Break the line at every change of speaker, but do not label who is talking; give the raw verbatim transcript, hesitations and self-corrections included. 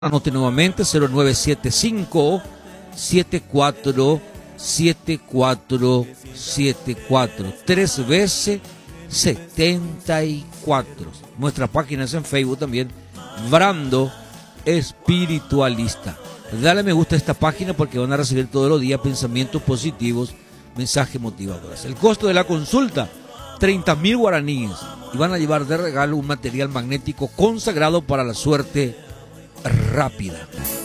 Anote nuevamente cero nueve siete cinco, siete cuatro siete cuatro siete cuatro, tres veces setenta y cuatro. Nuestra página es en Facebook también, Brando Espiritualista. Dale me gusta a esta página porque van a recibir todos los días pensamientos positivos, mensajes motivadores. El costo de la consulta, treinta mil guaraníes. Y van a llevar de regalo un material magnético consagrado para la suerte rápida.